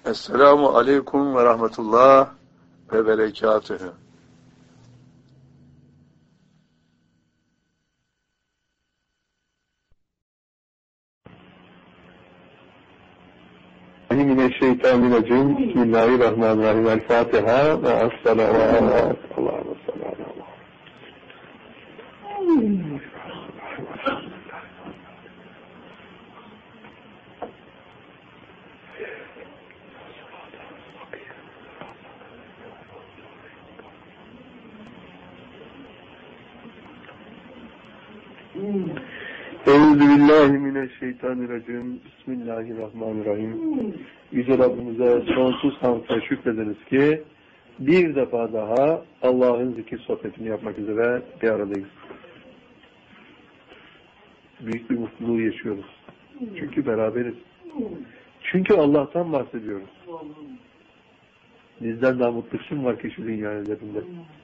Esselamu aleyküm ve rahmetullah ve berekatühü. Mineşşeytanirracim. Bismillahirrahmanirrahim. El Fatiha ve es-selavat. Allahümme salli ala Muhammed. Euzubillahimineşşeytanirracim. Bismillahirrahmanirrahim. Yüce Rabbimize sonsuz hamdla şükrederiz ki bir defa daha Allah'ın zikir sohbetini yapmak üzere bir aradayız. Büyük bir mutluluğu yaşıyoruz. Çünkü beraberiz. Çünkü Allah'tan bahsediyoruz. Bizden daha mutlu kim var ki şu dünya üzerinde?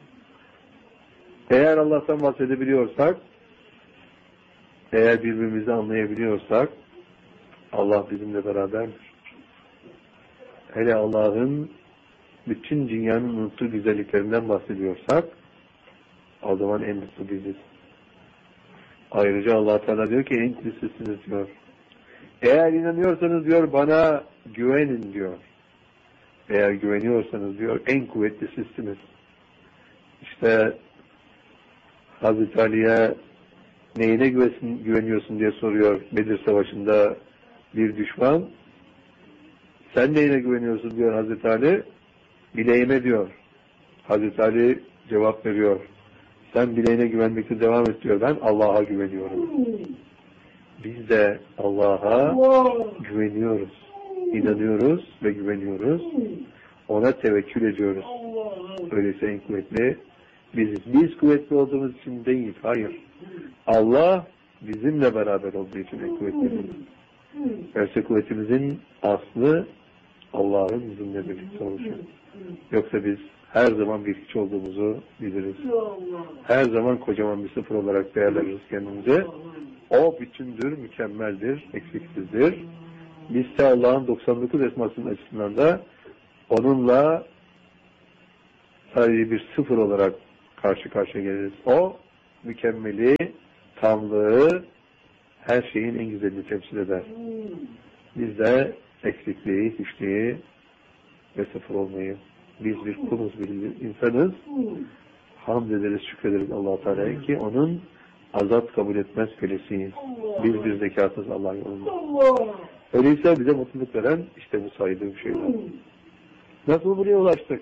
Eğer Allah'tan bahsedebiliyorsak, eğer birbirimizi anlayabiliyorsak, Allah bizimle beraberdir. Hele Allah'ın bütün dünyanın unuttuğu güzelliklerinden bahsediyorsak, o zaman en mutlu biziz. Ayrıca Allah Teala diyor ki en kutlüsüsünüz diyor. Eğer inanıyorsanız diyor bana güvenin diyor. Eğer güveniyorsanız diyor en kuvvetli sizsiniz. İşte Hazreti Ali'ye neyine güveniyorsun diye soruyor Bedir Savaşı'nda bir düşman. Sen neyine güveniyorsun diyor Hazreti Ali. Bileğime diyor. Hazreti Ali cevap veriyor. Sen bileğine güvenmekte devam et diyor. Ben Allah'a güveniyorum. Biz de Allah'a güveniyoruz. İnanıyoruz ve güveniyoruz. Ona tevekkül ediyoruz. Öyleyse en kuvvetli biziz. Biz kuvvetli olduğumuz için değil. Hayır. Allah bizimle beraber olduğu için en kuvvetli biziz. Gerçi kuvvetimizin aslı Allah'ın bizimle birlikte oluşu. Yoksa biz her zaman bir hiç olduğumuzu biliriz. Her zaman kocaman bir sıfır olarak değerlendiririz kendimize. O bütündür, mükemmeldir, eksiksizdir. Biz de Allah'ın 99 esmasının açısından da onunla sadece bir sıfır olarak karşı karşıya geliriz. O mükemmeli, tamlığı, her şeyin en güzelini temsil eder. Biz de eksikliği, hiçliği ve sıfır olmayı. Biz bir kuluz, bir insanız. Hamd ederiz, şükrederiz Allah-u Teala'ya ki onun azat kabul etmez kölesiyiz. Biz bir zekatız Allah yolunda. Öyleyse bize mutluluk veren işte bu saydığım şeyler. Nasıl buraya ulaştık?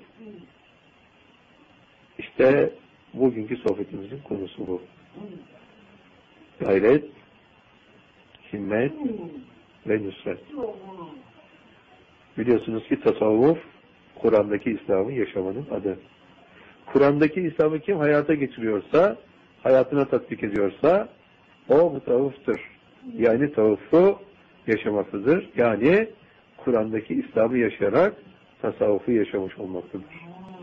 İşte bugünkü sohbetimizin konusu bu. Gayret, himmet ve nusret. Biliyorsunuz ki tasavvuf, Kur'an'daki İslam'ı yaşamanın adı. Kur'an'daki İslam'ı kim hayata geçiriyorsa, hayatına tatbik ediyorsa, o mutasavvıftır. Yani tasavvufu yaşamaktadır. Yani Kur'an'daki İslam'ı yaşayarak tasavvufu yaşamış olmaktadır.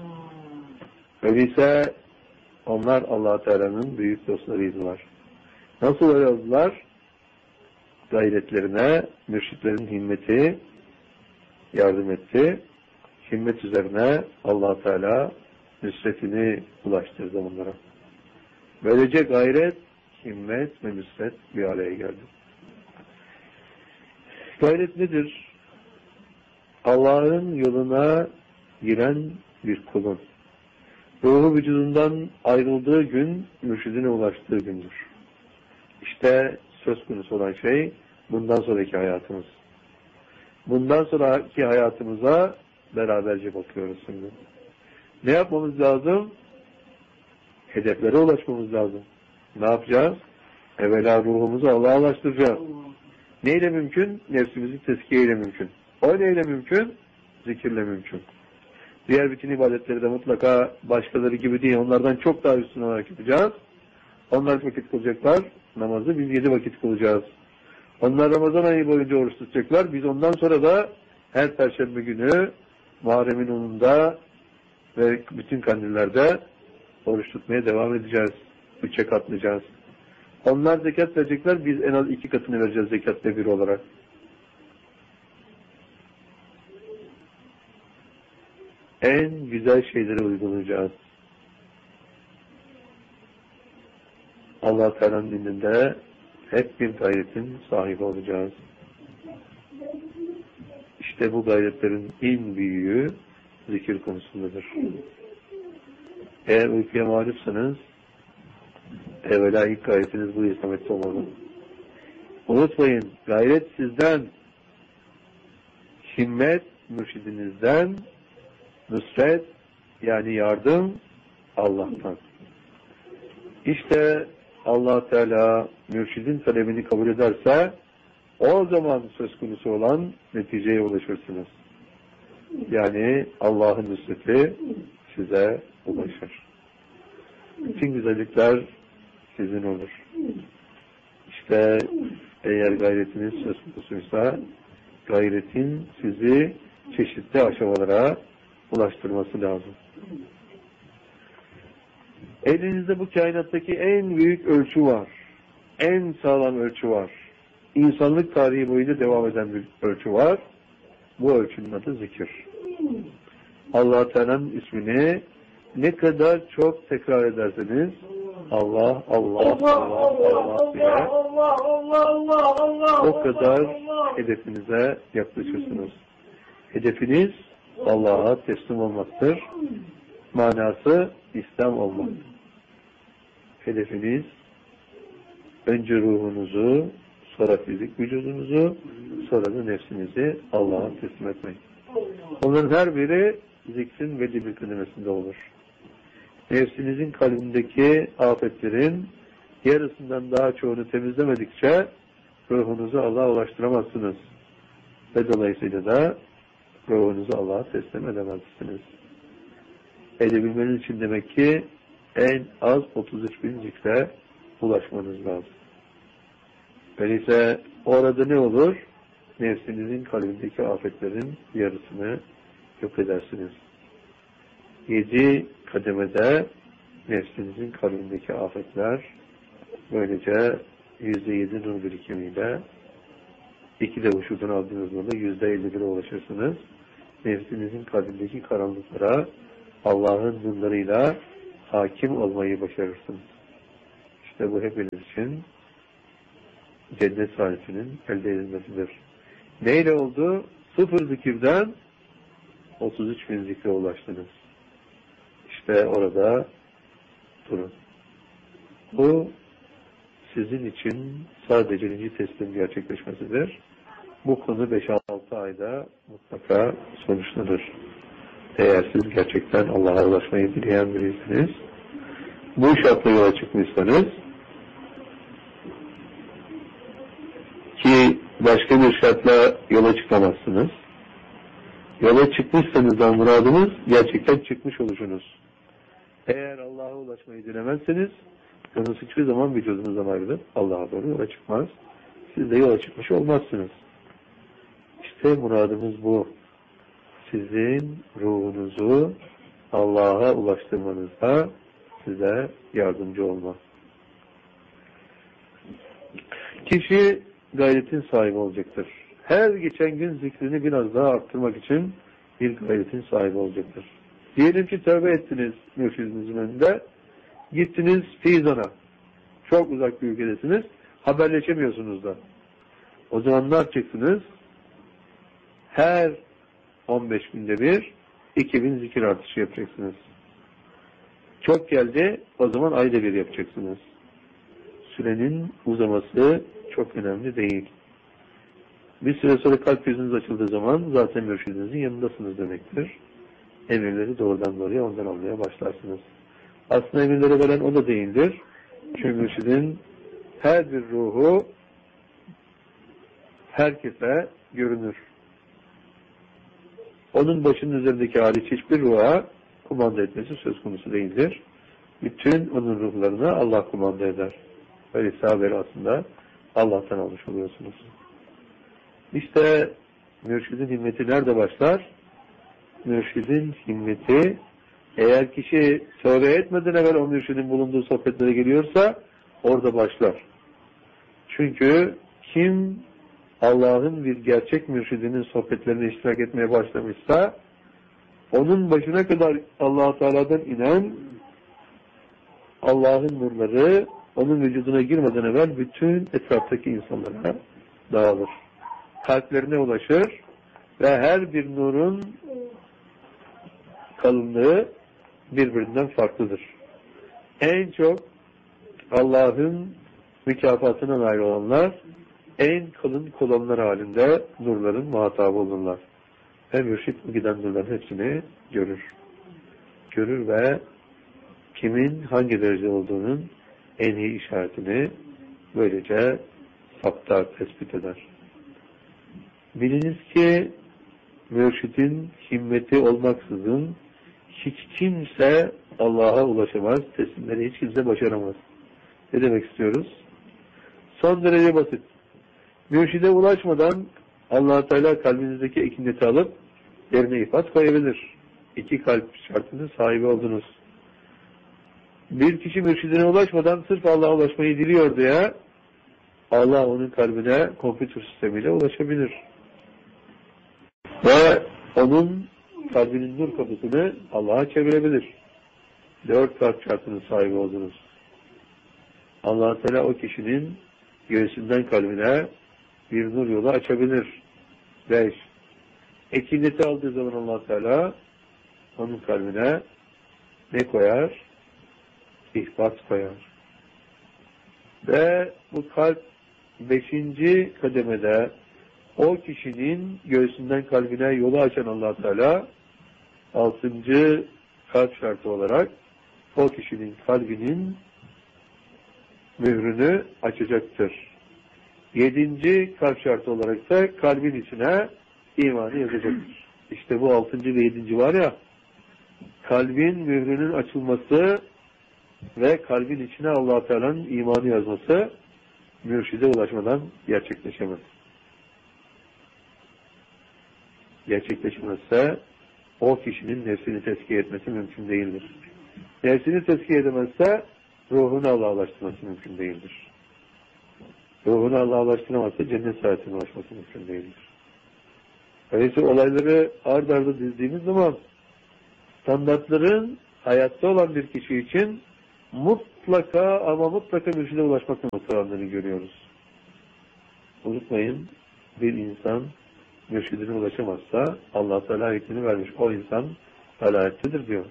Öyleyse onlar Allah-u Teala'nın büyük dostlarıydılar. Nasıl öyle oldular? Gayretlerine mürşitlerin himmeti yardım etti. Himmet üzerine Allah-u Teala nüsretini ulaştırdı onlara. Böylece gayret, himmet ve nüsret bir araya geldi. Gayret nedir? Allah'ın yoluna giren bir kulun ruhu vücudundan ayrıldığı gün mürşidine ulaştığı gündür. İşte söz konusu olan şey bundan sonraki hayatımız. Bundan sonraki hayatımıza beraberce bakıyoruz şimdi. Ne yapmamız lazım? Hedeflere ulaşmamız lazım. Ne yapacağız? Evvela ruhumuzu Allah'a ulaştıracağız. Neyle mümkün? Nefsimizi tezkiyeyle mümkün. O neyle mümkün? Zikirle mümkün. Diğer bütün ibadetleri de mutlaka başkaları gibi değil, onlardan çok daha üstün olarak yapacağız. Onlar vakit kılacaklar, namazı biz 7 vakit kılacağız. Onlar Ramazan ayı boyunca oruç tutacaklar, biz ondan sonra da her perşembe günü Muharrem'in 10'unda ve bütün kandillerde oruç tutmaya devam edeceğiz. 3'e katlayacağız. Onlar zekat verecekler, biz en az 2 katını vereceğiz zekat ve bir olarak. en güzel şeyleri uygulayacağız. Allah Teala'nın dininde hep bir gayretin sahibi olacağız. İşte bu gayretlerin en büyüğü zikir konusundadır. Eğer uykuya mağlupsanız evvela ilk gayretiniz bu istikamette olmalı. Unutmayın, gayret sizden, himmet mürşidinizden, nusret yani yardım Allah'tan. İşte Allah Teala mürşidin talebini kabul ederse o zaman söz konusu olan neticeye ulaşırsınız. Yani Allah'ın nusreti size ulaşır. Bütün güzellikler sizin olur. İşte eğer gayretiniz söz konusuysa gayretin sizi çeşitli aşamalara ulaştırması lazım. Elinizde bu kainattaki en büyük ölçü var. En sağlam ölçü var. İnsanlık tarihi boyunca devam eden bir ölçü var. Bu ölçünün adı zikir. Allah Teala'nın ismini ne kadar çok tekrar ederseniz Allah, Allah, Allah, Allah diye o kadar hedefinize yaklaşırsınız. Hedefiniz Allah'a teslim olmaktır. Manası İslam olmak. Hedefiniz önce ruhunuzu, sonra fizik vücudunuzu, sonra da nefsinizi Allah'a teslim etmek. Onların her biri zikrin belli bir kıdemesinde olur. Nefsinizin kalbindeki afetlerin yarısından daha çoğunu temizlemedikçe ruhunuzu Allah'a ulaştıramazsınız. Ve dolayısıyla da ruhunuzu Allah'a teslim edemezsiniz. Edebilmeniz için demek ki en az 33.000 zikre ulaşmanız lazım. Öyleyse orada ne olur? Nefsinizin kalbindeki afetlerin yarısını yok edersiniz. 7 kademede nefsinizin kalbindeki afetler böylece %7 nur birikimiyle 2 de vücudun aldığınız nurla %51'e ulaşırsınız. Nefsinizin kalbindeki karanlıklara Allah'ın nurlarıyla hakim olmayı başarırsınız. İşte bu hepiniz için cennet saadetinin elde edilmesidir. Neyle oldu? 0 zikirden 33.000 zikre ulaştınız. İşte orada durun. Bu sizin için sadece birinci testin gerçekleşmesidir. Bu konu 5-6 ayda mutlaka sonuçlanır. Eğer siz gerçekten Allah'a ulaşmayı dileyen birisiniz, bu şartla yola çıkmışsanız ki başka bir şartla yola çıkamazsınız. Yola çıkmışsanız da muradınız gerçekten çıkmış olursunuz. Eğer Allah'a ulaşmayı dilemezseniz yolunuz hiçbir zaman vücudunuzdan ayrılıp Allah'a doğru yola çıkmaz. Siz de yola çıkmış olmazsınız. İşte muradımız bu. Sizin ruhunuzu Allah'a ulaştırmanızda size yardımcı olmak. Kişi gayretin sahibi olacaktır. Her geçen gün zikrini biraz daha arttırmak için bir gayretin sahibi olacaktır. Diyelim ki tövbe ettiniz mürşidinizin önünde, gittiniz Fizan'a. Çok uzak bir ülkedesiniz, haberleşemiyorsunuz da. O zaman ne yapacaksınız? Her 15 günde bir 2000 zikir artışı yapacaksınız. Çok geldi, o zaman ayda bir yapacaksınız. Sürenin uzaması çok önemli değil. Bir süre sonra kalp gözünüz açıldığı zaman zaten mürşidinizin yanındasınız demektir. Emirleri doğrudan doğruya ondan almaya başlarsınız. Aslında emirleri veren o da değildir. Çünkü mürşidin her bir ruhu herkese görünür. Onun başının üzerindeki hariç hiçbir ruha kumanda etmesi söz konusu değildir. Bütün onun ruhlarını Allah kumanda eder. Öyleyse haberi aslında Allah'tan almış oluyorsunuz. İşte mürşidin himmeti nerede başlar? Mürşidin himmeti eğer kişi tövbe etmeden evvel o mürşidin bulunduğu sohbetlere geliyorsa orada başlar. Çünkü kim Allah'ın bir gerçek mürşidinin sohbetlerine iştirak etmeye başlamışsa onun başına kadar Allah-u Teala'dan inen Allah'ın nurları onun vücuduna girmeden evvel bütün etraftaki insanlara dağılır. Kalplerine ulaşır ve her bir nurun kalınlığı birbirinden farklıdır. En çok Allah'ın mükafatına nail olanlar en kalın kolonlar halinde nurların muhatabı olurlar. Ve mürşit bu giden nurların hepsini görür. Görür ve kimin hangi derece olduğunun en iyi işaretini böylece saptar, tespit eder. Biliniz ki mürşidin himmeti olmaksızın hiç kimse Allah'a ulaşamaz, teslimleri hiç kimse başaramaz. Ne demek istiyoruz? Son derece basit. Mürşide ulaşmadan Allah-u Teala kalbinizdeki ekineti alıp yerine ifat koyabilir. 2 kalp şartının sahibi oldunuz. Bir kişi mürşidine ulaşmadan sırf Allah'a ulaşmayı diliyor diye Allah onun kalbine kompütür sistemiyle ulaşabilir. Ve onun kalbinin nur kapısını Allah'a çevirebilir. 4 kalp şartının sahibi oldunuz. Allah-u Teala o kişinin göğsünden kalbine bir nur yolu açabilir. 5. Ekineti aldığı zaman Allah-u Teala onun kalbine ne koyar? İhbat koyar. Ve bu kalp 5. kademede o kişinin göğsünden kalbine yolu açan Allah-u Teala 6. kalp şartı olarak o kişinin kalbinin mührünü açacaktır. 7. kalp şartı olarak da kalbin içine imanı yazacaktır. İşte bu 6. ve 7. var ya, kalbin mührünün açılması ve kalbin içine Allah-u Teala'nın imanı yazması mürşide ulaşmadan gerçekleşemez. Gerçekleşmezse o kişinin nefsini tezkiye etmesi mümkün değildir. Nefsini tezkiye edemezse ruhunu Allah'a ulaştırması mümkün değildir. Ruhunu Allah'a ulaştıramazsa cennet saadetine ulaşması mümkün değildir. Öyleyse olayları ard arda dizdiğimiz zaman standartların hayatta olan bir kişi için mutlaka ama mutlaka mürşide ulaşmakla mutlaka görüyoruz. Unutmayın, bir insan mürşidine ulaşamazsa Allah Teala hükmünü vermiş. O insan felahettedir diyor.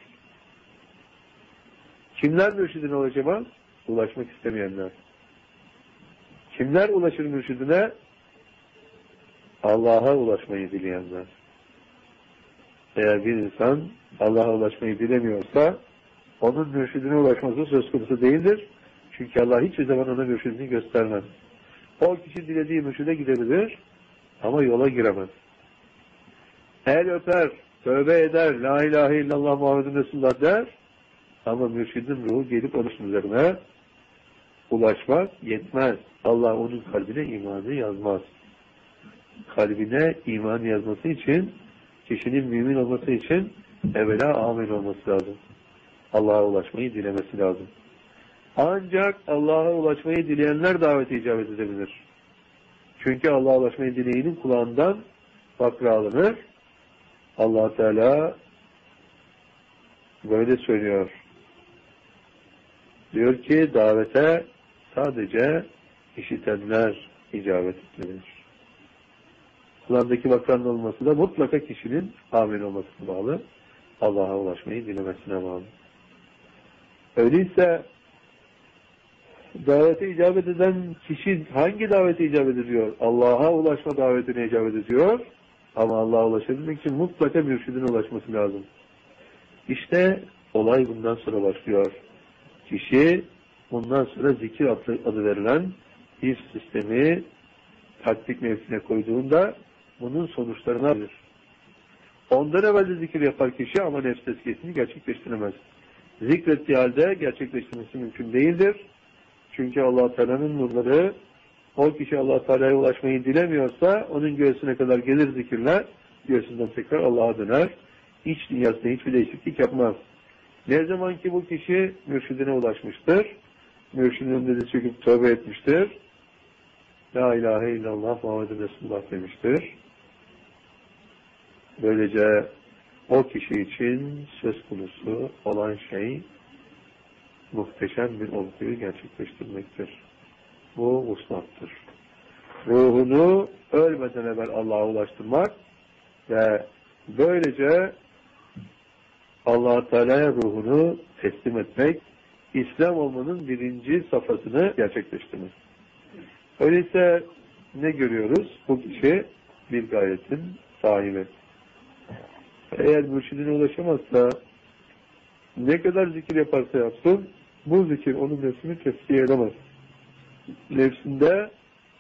Kimler mürşidine ulaşamaz? Ulaşmak istemeyenler. Kimler ulaşır mürşidine? Allah'a ulaşmayı dileyenler. Eğer bir insan Allah'a ulaşmayı dilemiyorsa onun mürşidine ulaşması söz konusu değildir. Çünkü Allah hiçbir zaman ona mürşidini göstermez. O kişi dilediği mürşide gidebilir ama yola giremez. El öper, tövbe eder, la ilahe illallah Muhammedun Resulullah der ama mürşidin ruhu gelip onun üzerine ulaşmak yetmez. Allah onun kalbine imanı yazmaz. Kalbine iman yazması için, kişinin mümin olması için evvela amel olması lazım. Allah'a ulaşmayı dilemesi lazım. Ancak Allah'a ulaşmayı dileyenler davete icabet edebilir. Çünkü Allah'a ulaşmayı dileyenin kulağından fakra alınır. Allah Teala böyle söylüyor. Diyor ki davete sadece işitenler icabet edilir. Kulağındaki vakranın olması da mutlaka kişinin amel olmasına bağlı. Allah'a ulaşmayı dilemesine bağlı. Öyleyse davete icabet eden kişi hangi davete icabet ediyor? Allah'a ulaşma davetine icabet ediyor. Ama Allah'a ulaşabilmek için mutlaka mürşidine ulaşması lazım. İşte olay bundan sonra başlıyor. Kişi bundan sonra zikir adı verilen bir sistemi taktik mevkine koyduğunda bunun sonuçlarını alır. Ondan evvel de zikir yapar kişi ama nefs tezkiyesini gerçekleştiremez. Zikrettiği halde gerçekleştirmesi mümkün değildir. Çünkü Allah Teala'nın nurları o kişi Allah Teala'ya ulaşmayı dilemiyorsa onun göğsüne kadar gelir zikirler, göğsünden tekrar Allah'a döner. İç dünyasında hiçbir değişiklik yapmaz. Ne zaman ki bu kişi mürşidine ulaşmıştır, mürşidin önünde çöküp tövbe etmiştir, La ilahe illallah Muhammedun Resulullah demiştir. Böylece o kişi için söz konusu olan şey muhteşem bir olguyu gerçekleştirmektir. Bu vuslattır. Ruhunu ölmeden evvel Allah'a ulaştırmak ve böylece Allah-u Teala'ya ruhunu teslim etmek, İslam olmanın birinci safhasını gerçekleştirmek. Öyleyse ne görüyoruz? Bu kişi bir gayetin sahibi. Eğer mürşidine ulaşamazsa, ne kadar zikir yaparsa yapsın, bu zikir onun nefsini teskiye edemez. Nefsinde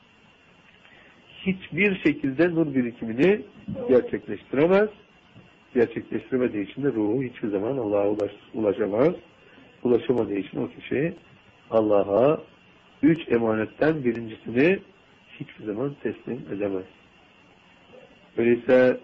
hiçbir şekilde nur birikimini gerçekleştiremez. Gerçekleştiremediği için de ruhu hiçbir zaman Allah'a ulaşamaz. Ulaşamadığı için o kişi Allah'a 3 emanetten birincisini hiçbir zaman teslim edemez. Öyleyse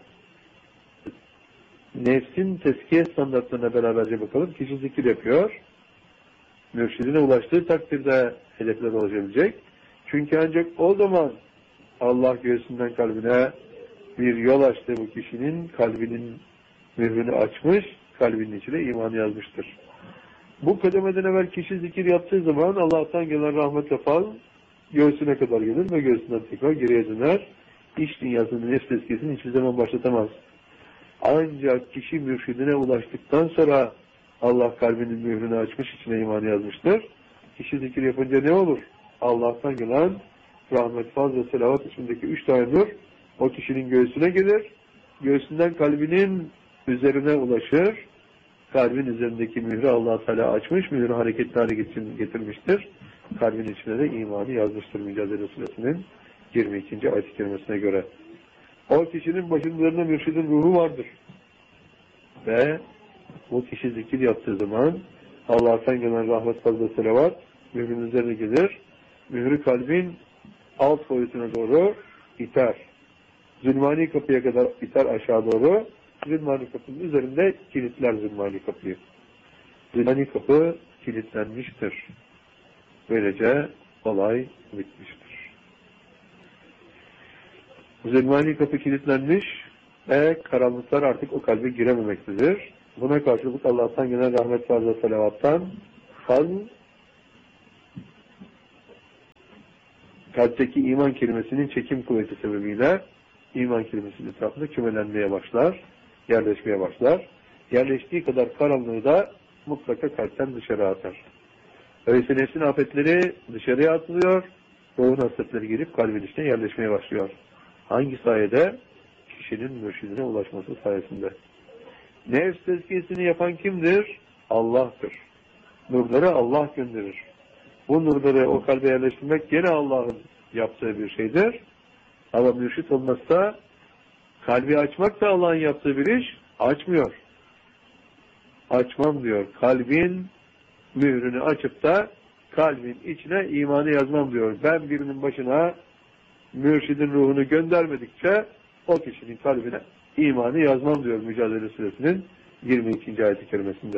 nefsin tezkiye standartlarına beraberce bakalım. Kişi zikir yapıyor. Mürşidine ulaştığı takdirde hedefler ulaşabilecek. Çünkü ancak o zaman Allah göğsünden kalbine bir yol açtı, bu kişinin kalbinin mührünü açmış, kalbinin içine imanı yazmıştır. Bu kademeden evvel kişi zikir yaptığı zaman Allah'tan gelen rahmet ve fal göğsüne kadar gelir ve göğsünden tekrar geriye döner. İç dünyasının nefs tezkiyesini hiçbir zaman başlatamaz. Ancak kişi mürşidine ulaştıktan sonra Allah kalbinin mührünü açmış, içine imanı yazmıştır. Kişi zikir yapınca ne olur? Allah'tan gelen rahmet, faz ve selavat içindeki 3 tane nur o kişinin göğsüne gelir. Göğsünden kalbinin üzerine ulaşır. Kalbin üzerindeki mührü Allah Teala açmış, mührü hareketli hale getirmiştir. Kalbin içine de imanı yazmıştır Mücadele Suresinin 22. ayet-i kerimesine göre. O kişinin başının üzerinde mürşidin ruhu vardır. Ve o kişi zikir yaptığı zaman Allah'tan gelen rahmet, fazla selavat mührün üzerine gelir. Mührü kalbin alt boyutuna doğru iter. Zülmani kapıya kadar iter aşağı doğru. Zülmani kapının üzerinde kilitler zülmani kapıyı. Zülmani kapı kilitlenmiştir. Böylece olay bitmiştir. Zülmani kapı kilitlenmiş ve karanlıklar artık o kalbe girememektedir. Buna karşılık Allah'tan gelen rahmet ve salavattan kalpteki iman kelimesinin çekim kuvveti sebebiyle iman kelimesinin etrafında kümelenmeye başlar, yerleşmeye başlar. Yerleştiği kadar karanlığı da mutlaka kalpten dışarı atar. Öyleyse nefsin afetleri dışarıya atılıyor, ruhun hasretleri girip kalbin içine yerleşmeye başlıyor. Hangi sayede? Kişinin mürşidine ulaşması sayesinde. Nefs tezkiyesini yapan kimdir? Allah'tır. Nurları Allah gönderir. Bu nurları o kalbe yerleştirmek gene Allah'ın yaptığı bir şeydir. Ama mürşit olmazsa kalbi açmak da Allah'ın yaptığı bir iş, açmıyor. Açmam diyor. Kalbin mührünü açıp da kalbin içine imanı yazmam diyor. Ben birinin başına mürşidin ruhunu göndermedikçe o kişinin kalbine imanı yazmam diyor Mücadele Suresinin 22. ayet-i kerimesinde.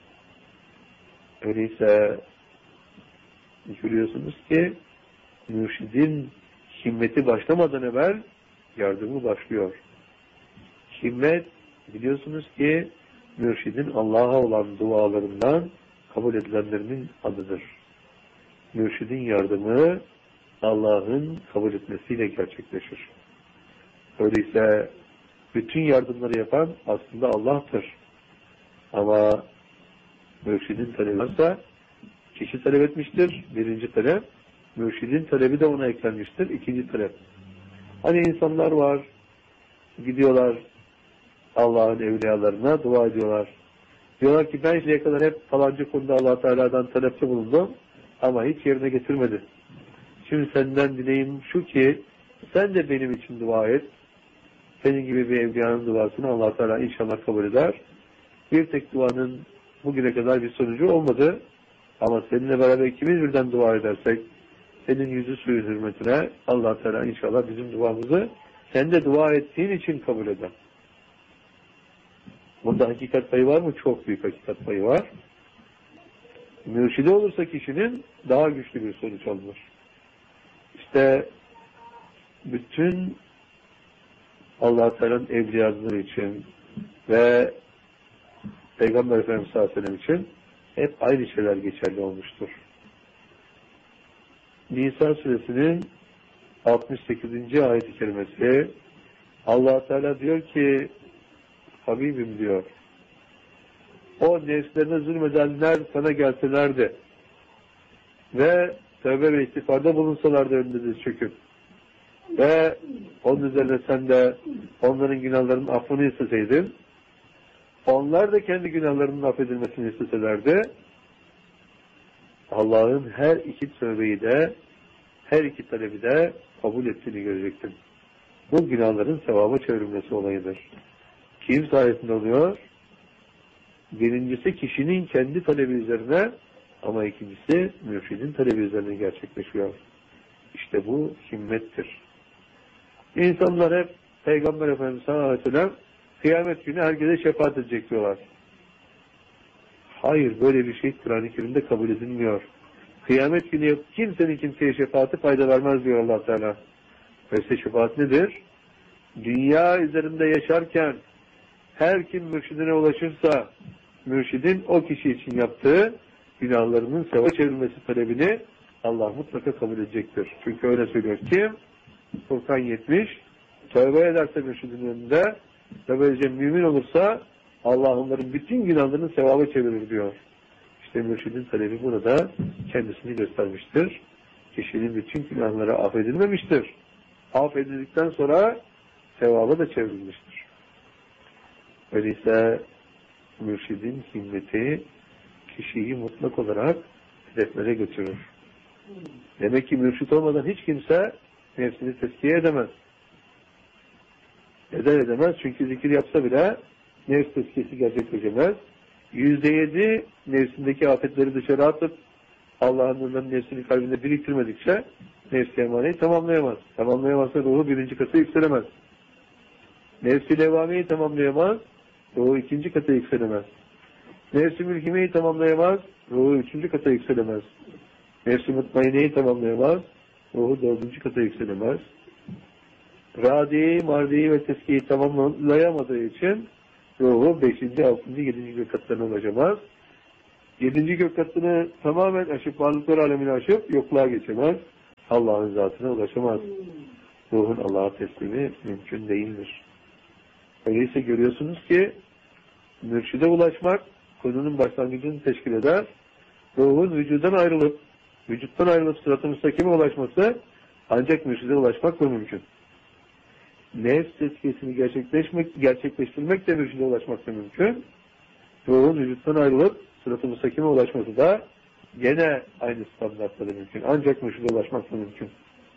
Öyleyse görüyorsunuz ki mürşidin himmeti başlamadan evvel yardımı başlıyor. Himmet biliyorsunuz ki mürşidin Allah'a olan dualarından kabul edilenlerinin adıdır. Mürşidin yardımı Allah'ın kabul etmesiyle gerçekleşir. Öyleyse bütün yardımları yapan aslında Allah'tır. Ama mürşidin talebi varsa kişi talep etmiştir. Birinci talep. Mürşidin talebi de ona eklenmiştir. İkinci talep. Hani insanlar var, gidiyorlar Allah'ın evliyalarına dua ediyorlar. Diyorlar ki ben şimdiye kadar hep falanca konuda Allah Teala'dan talepte bulundum ama hiç yerine getirmedi. Şimdi senden dileğim şu ki sen de benim için dua et. Senin gibi bir evliyanın duasını Allah Teala inşallah kabul eder. Bir tek duanın bugüne kadar bir sonucu olmadı. Ama seninle beraber ikimiz birden dua edersek senin yüzü suyun hürmetine Allah Teala inşallah bizim duamızı sen de dua ettiğin için kabul eder. Bunda hakikat payı var mı? Çok büyük hakikat payı var. Mürşide olursa kişinin daha güçlü bir sonuç alınır. İşte bütün Allah Teala'nın evliyaları için ve Peygamber Efendimiz sallallahu aleyhi ve sellem için hep aynı şeyler geçerli olmuştur. Nisa suresinin 68. ayet-i kerimesi Allah Teala diyor ki Habibim diyor o nefslerine zulmedenler sana gelselerdi ve tövbe ve istiğfarda bulunsalardı önünde diz çöküp ve onun üzerine sen de onların günahlarının affını isteseydin, onlar da kendi günahlarının affedilmesini isteselerdi, Allah'ın her iki tövbeyi de, her iki talebi de kabul ettiğini görecektin. Bu günahların sevaba çevrilmesi olayıdır. Kim sayesinde oluyor? Birincisi kişinin kendi talebi üzerine, ama ikincisi mürşidin talebi üzerine gerçekleşiyor. İşte bu himmettir. İnsanlar hep Peygamber Efendimiz sallallahu aleyhi ve sellem kıyamet günü herkese şefaat edecek diyorlar. Hayır, böyle bir şey Kur'an-ı Kerim'de kabul edilmiyor. Kıyamet günü kimsenin kimseye şefaati fayda vermez diyor Allah Teala. Öyleyse şefaat nedir? Dünya üzerinde yaşarken her kim mürşidine ulaşırsa mürşidin o kişi için yaptığı günahlarının sevaba çevrilmesi talebini Allah mutlaka kabul edecektir. Çünkü öyle söylüyor. Kim? Furkan 70 tövbe ederse mürşidin önünde ve böylece mümin olursa Allah onların bütün günahlarını sevaba çevirir diyor. İşte mürşidin talebi burada kendisini göstermiştir. Kişinin bütün günahları affedilmemiştir. Affedildikten sonra sevaba da çevrilmiştir. Öyleyse mürşidin himmeti kişiyi mutlak olarak hedeflere götürür. Demek ki mürşid olmadan hiç kimse nefsini tezkiye edemez. Neden edemez? Çünkü zikir yapsa bile nefs tezkiyesi gerçekleşemez. %7 nefsindeki afetleri dışarı atıp Allah'ın nurlarının nefsini kalbinde biriktirmedikçe nefs-i emaneyi tamamlayamaz. Tamamlayamazsa ruhu birinci kata yükselemez. Nefs-i levvameyi tamamlayamaz, ruhu ikinci kata yükselemez. Nefs-i mülhimeyi tamamlayamaz, ruhu üçüncü kata yükselemez. Nefs-i mutmaineyi tamamlayamaz, ruhu dördüncü kata yükselemez. Radiyi, mardiyi ve teskiyi tamamlayamadığı için ruhu 5. 6. 7. gök katlarına ulaşamaz. 7. gök katını tamamen aşıp, varlıklar alemini aşıp yokluğa geçemez. Allah'ın zatına ulaşamaz. Ruhun Allah'a teslimi mümkün değildir. Öyleyse görüyorsunuz ki mürşide ulaşmak konunun başlangıcını teşkil eder. Ruhun vücuttan ayrılıp sırat-ı müstakime ulaşması ancak mürşide ulaşmakla mümkün. Nefs tezkiyesini gerçekleştirmek de mürşide ulaşmakla mümkün. Ruhun vücuttan ayrılıp sırat-ı müstakime ulaşması da gene aynı standartlarda mümkün. Ancak mürşide ulaşmakla mümkün.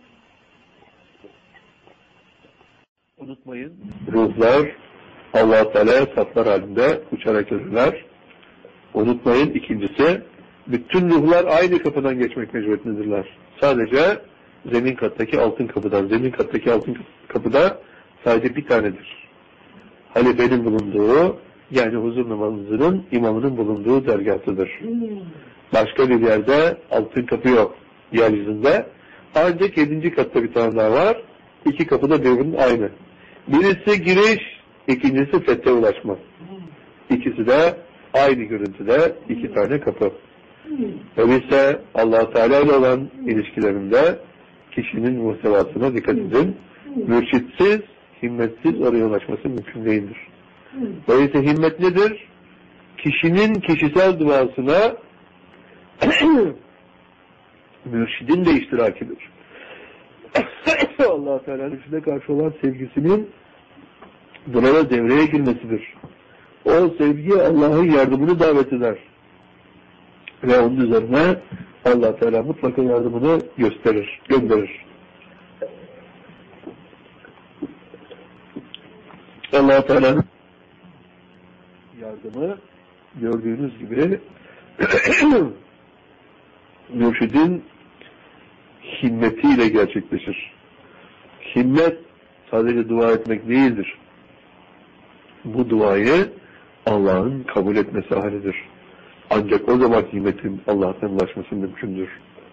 Unutmayın, ruhlar Allah-u Teala'ya saflar halinde uçarak yürürler. Unutmayın, ikincisi, bütün ruhlar aynı kapıdan geçmek mecburiyetindedirler. Sadece zemin kattaki altın kapıdan. Zemin kattaki altın kapıda sadece bir tanedir. Halifenin bulunduğu, yani huzur namazının imamının bulunduğu dergahıdır. Başka bir yerde altın kapı yok yeryüzünde. Ancak 7. katta bir tane daha var. İki kapı da birbirinin aynı. Birisi giriş, ikincisi fethe ulaşma. İkisi de aynı görüntüde iki tane kapı. Öyleyse Allah-u Teala ile olan ilişkilerinde kişinin muhtevasına dikkat edin. Mürşitsiz, himmetsiz oraya ulaşması mümkün değildir. Öyleyse himmet nedir? Kişinin kişisel duasına mürşidin de iştirakidir. Allah-u Teala'nın mürşide karşı olan sevgisinin burada devreye girmesidir. O sevgi Allah'ın yardımını davet eder. Ve onun üzerine Allah Teala mutlaka yardımını gönderir. Allah Teala'nın yardımı gördüğünüz gibi mürşidin himmetiyle gerçekleşir. Himmet sadece dua etmek değildir. Bu duayı Allah'ın kabul etmesi halidir. Ancak o zaman himmetin Allah'tan ulaşması mümkündür.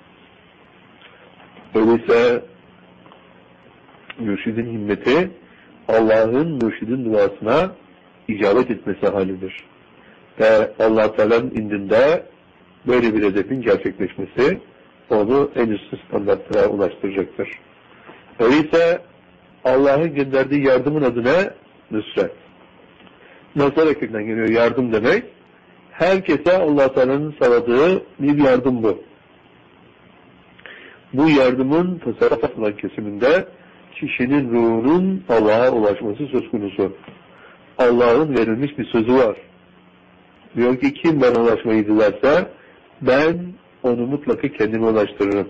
Öyleyse mürşidin himmeti Allah'ın mürşidin duasına icabet etmesi halidir. Ve Allah Teala'nın indinde böyle bir hedefin gerçekleşmesi onu en üstün standartlara ulaştıracaktır. Öyleyse Allah'ın gönderdiği yardımın adı ne? Nusret. Nasara kökünden geliyor yardım demek. Herkese Allah Teala'nın sağladığı bir yardım bu. Bu yardımın tasarruf edilen kesiminde kişinin ruhunun Allah'a ulaşması söz konusu. Allah'ın verilmiş bir sözü var. Diyor ki kim bana ulaşmayı dilerse ben onu mutlaka kendime ulaştırırım.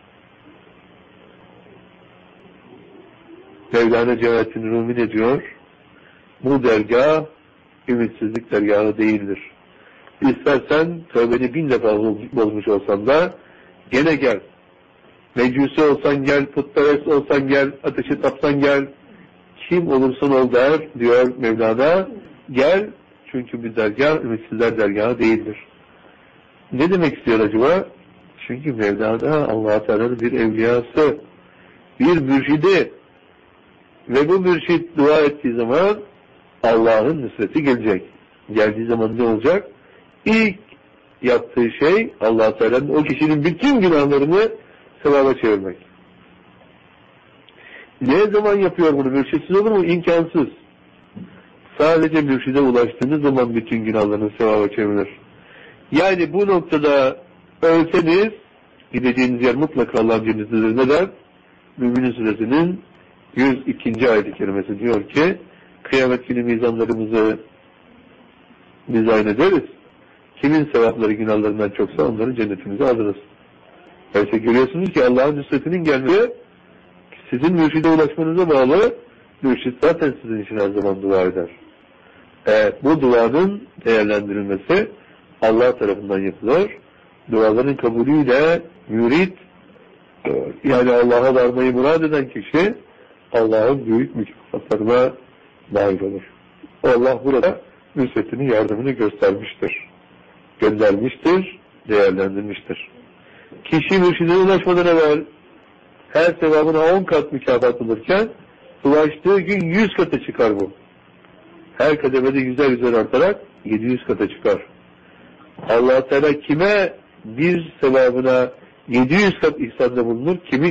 Mevlana Celaleddin Rumi ne diyor? Bu dergah ümitsizlik dergahı değildir. İstersen tövbeni 1000 defa bozmuş olsan da gene gel. Mecusi olsan gel, putperest olsan gel, ateşi tapsan gel. Kim olursan ol der diyor Mevlana. Gel çünkü bir dergah ümitsizler dergahı değildir. Ne demek istiyor acaba? Çünkü Mevlana Allah-u Teala'nın bir evliyası, bir mürşidi ve bu mürşid dua ettiği zaman Allah'ın nusreti gelecek. Geldiği zaman ne olacak? İlk yaptığı şey Allah-u Teala'nın o kişinin bütün günahlarını sevaba çevirmek. Ne zaman yapıyor bunu? Mürşitsiz olur mu? İmkansız. Sadece mürşide ulaştığınız zaman bütün günahlarını sevaba çevrilir. Yani bu noktada ölseniz gideceğiniz yer mutlaka Allah'ın cennetidir. Neden? Mü'minin Suresi'nin 102. ayet-i kerimesi diyor ki kıyamet günü mizanlarımızı dizayn ederiz. Kimin sevapları günahlarından çoksa onların cennetimize alırız. Öyleyse görüyorsunuz ki Allah'ın nusretinin gelmesi sizin mürşide ulaşmanıza bağlı. Mürşid zaten sizin için her zaman dua eder. Bu duanın değerlendirilmesi Allah tarafından yapılır. Duaların kabulüyle mürid yani Allah'a varmayı murad eden kişi Allah'ın büyük mükafatlarına nail olur. Allah burada nusretini, yardımını göstermiştir. Göndermiştir, değerlendirmiştir. Kişi mürşidine ulaşmadan evvel her sevabına 10 kat mükafat bulurken ulaştığı gün 100 kata çıkar bu. Her kademede yüzer artarak 700 kata çıkar. Allah Teala kime bir sevabına 700 kat ihsanda bulunur, kimi